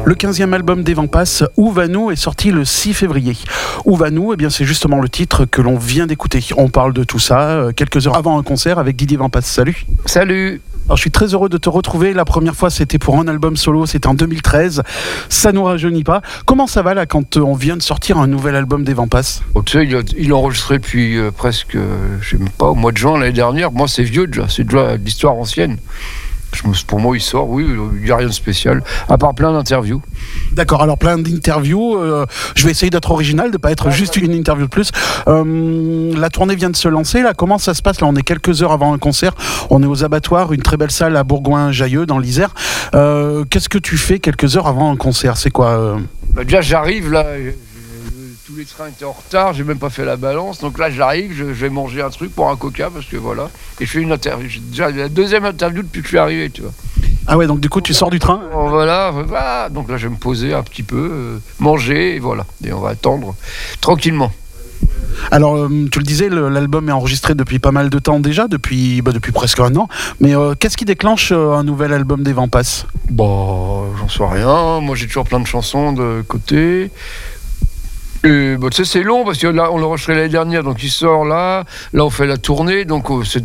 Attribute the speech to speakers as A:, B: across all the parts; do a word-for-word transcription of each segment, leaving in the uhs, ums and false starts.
A: Le quinzième album des Vents Passent, Où va-nous, est sorti le six février. Où va-nous, eh bien, c'est justement le titre que l'on vient d'écouter. On parle de tout ça euh, quelques heures avant un concert avec Didier Vents Passent. Salut.
B: Salut.
A: Alors, je suis très heureux de te retrouver. La première fois, c'était pour un album solo, c'était en deux mille treize. Ça nous rajeunit pas. Comment ça va là quand on vient de sortir un nouvel album des Vents Passent?
B: Oh, tu sais, il a, il a enregistré depuis euh, presque, euh, je sais même pas, au mois de juin l'année dernière. Moi, c'est vieux déjà, c'est déjà l'histoire ancienne. Je me, pour moi, il sort, oui, il n'y a rien de spécial, à part plein d'interviews.
A: D'accord, alors plein d'interviews. Euh, je vais essayer d'être original, de ne pas être ah, juste ouais. une interview de plus. Euh, la tournée vient de se lancer, là. Comment ça se passe? Là, on est quelques heures avant un concert. On est aux Abattoirs, une très belle salle à Bourgoin-Jallieu, dans l'Isère. Euh, qu'est-ce que tu fais quelques heures avant un concert? C'est quoi euh...
B: bah, déjà, j'arrive là. Je... Tous les trains étaient en retard, j'ai même pas fait la balance. Donc là, j'arrive, je, je vais manger un truc pour un coca, parce que voilà. Et je fais une interview. J'ai déjà la deuxième interview depuis que je suis arrivé, tu vois.
A: Ah ouais, donc du coup, tu sors du train?
B: Voilà, voilà. Donc là, je vais me poser un petit peu, euh, manger, et voilà. Et on va attendre tranquillement.
A: Alors, euh, tu le disais, le, l'album est enregistré depuis pas mal de temps déjà, depuis, bah, depuis presque un an. Mais euh, qu'est-ce qui déclenche euh, un nouvel album des Vents Passent?
B: Bon, j'en sais rien. Moi, j'ai toujours plein de chansons de côté. Et, bah, tu sais, c'est long parce que là, on l'a enregistré l'année dernière, donc il sort là. Là, on fait la tournée, donc oh, c'est...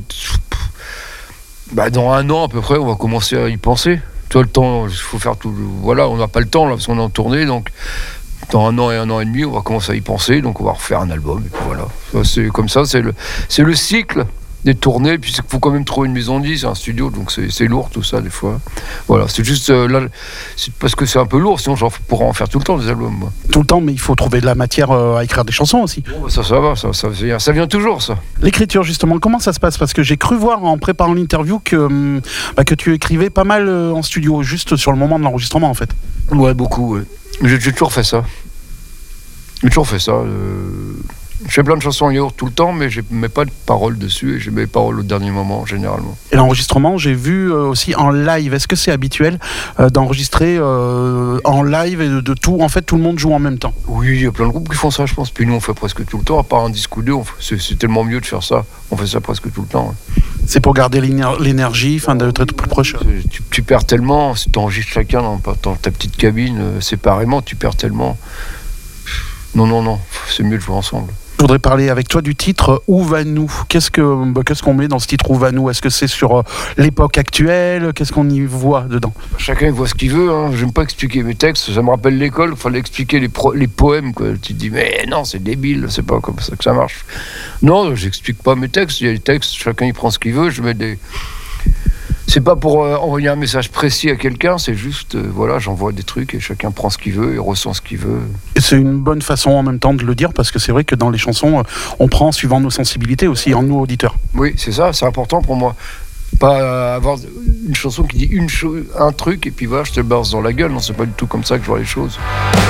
B: Bah, dans un an à peu près, on va commencer à y penser. Tout le temps, il faut faire tout. Voilà, on n'a pas le temps là parce qu'on est en tournée, donc dans un an et un an et demi, on va commencer à y penser, donc on va refaire un album. Et puis voilà, ça, c'est comme ça, c'est le, c'est le cycle des tournées. Puis il faut quand même trouver une maison de disque, un studio, donc c'est, c'est lourd tout ça des fois. Voilà, c'est juste euh, là, c'est parce que c'est un peu lourd, sinon j'en pourrais en faire tout le temps des albums. Moi.
A: Tout le temps, mais il faut trouver de la matière euh, à écrire des chansons aussi.
B: Bon, bah, ça, ça va, ça, ça, vient, ça vient toujours ça.
A: L'écriture justement, comment ça se passe? Parce que j'ai cru voir en préparant l'interview que, bah, que tu écrivais pas mal euh, en studio, juste sur le moment de l'enregistrement en fait.
B: Ouais, beaucoup. Ouais. J'ai, j'ai toujours fait ça. J'ai toujours fait ça. Euh... Je fais plein de chansons en yaourt tout le temps, mais je ne mets pas de paroles dessus et je mets les paroles au dernier moment, généralement.
A: Et l'enregistrement, j'ai vu euh, aussi en live. Est-ce que c'est habituel euh, d'enregistrer euh, en live et de, de tout? En fait, tout le monde joue en même temps.
B: Oui, il y a plein de groupes qui font ça, je pense. Puis nous, on fait presque tout le temps, à part un disque ou deux. Fait... C'est, c'est tellement mieux de faire ça. On fait ça presque tout le temps. Ouais.
A: C'est pour garder l'éner- l'énergie, enfin, d'être plus proche.
B: Tu, tu perds tellement. Si tu enregistres chacun dans, dans ta petite cabine, euh, séparément, tu perds tellement. Non, non, non. C'est mieux de jouer ensemble.
A: Je voudrais parler avec toi du titre Où va-nous? Qu'est-ce, que, bah, qu'est-ce qu'on met dans ce titre Où va-nous? Est-ce que c'est sur euh, l'époque actuelle? Qu'est-ce qu'on y voit dedans?
B: Chacun voit ce qu'il veut. Hein. Je n'aime pas expliquer mes textes. Ça me rappelle l'école. Il fallait expliquer les, pro- les poèmes. Quoi. Tu te dis, mais non, c'est débile. C'est pas comme ça que ça marche. Non, j'explique pas mes textes. Il y a les textes. Chacun il prend ce qu'il veut. Je mets des... C'est pas pour euh, envoyer un message précis à quelqu'un, c'est juste, euh, voilà, j'envoie des trucs et chacun prend ce qu'il veut et ressent ce qu'il veut.
A: Et c'est une bonne façon en même temps de le dire, parce que c'est vrai que dans les chansons, euh, on prend suivant nos sensibilités aussi, en nous auditeurs.
B: Oui, c'est ça, c'est important pour moi. Pas euh, avoir une chanson qui dit une cho- un truc et puis voilà, je te le balance dans la gueule. Non, c'est pas du tout comme ça que je vois les choses.